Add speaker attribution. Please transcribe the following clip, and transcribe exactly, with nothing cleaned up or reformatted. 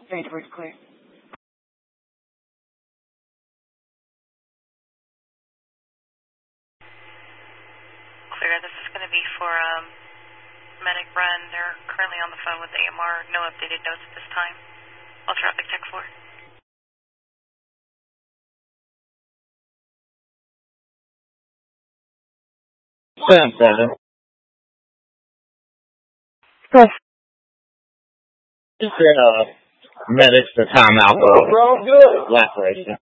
Speaker 1: Three to bridge clear.
Speaker 2: Clear. This is going to be for um, medic run. They're currently on the phone with A M R. No updated notes at this time. All traffic tech four.
Speaker 3: Seven seven.
Speaker 1: Press.
Speaker 3: Just uh, medics to time out.
Speaker 1: Bro, good.
Speaker 3: Last race.